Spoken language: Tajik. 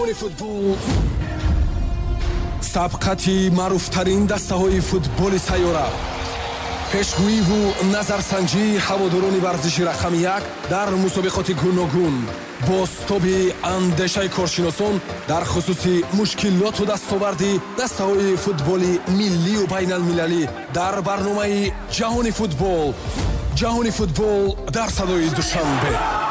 футбол сабқати маъруфтарин дастаҳои футболи сайёра, пешгӯиву назарсанҷии ҳаводорони варзиши рақами 1 дар мусобиқоти гуногун, бозтоби андешаи коршиносон дар хусуси мушкилоту дастоварди дастаҳои футболи миллию байналмилалӣ дар барномаи ҷаҳони футбол дар садои душанбе.